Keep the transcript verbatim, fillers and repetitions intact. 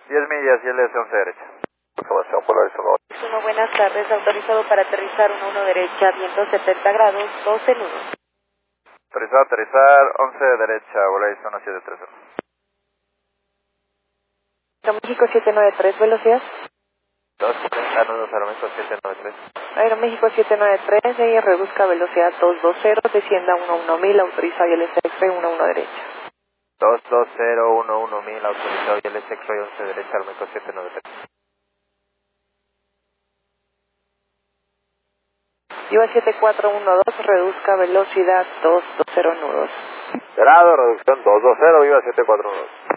diez millas y L S once derecha. Información Polaris uno. uno, buenas tardes, autorizado para aterrizar uno uno derecha, viento setenta grados, doce nudos. Autorizado a aterrizar once derecha, Polaris uno siete tres uno. Aeroméxico siete nueve tres, velocidad. dos setenta nudos, Aeroméxico siete nueve tres. Aeroméxico siete nueve tres, y reduzca velocidad doscientos veinte, descienda uno uno mil, autoriza y el S X uno uno derecha. dos dos cero uno uno mil, autorizado y el S X once derecha, Aeroméxico siete nueve tres. Viva siete cuatro uno dos, reduzca velocidad doscientos veinte nudos. Grado, reducción dos dos cero, viva siete cuatro uno dos.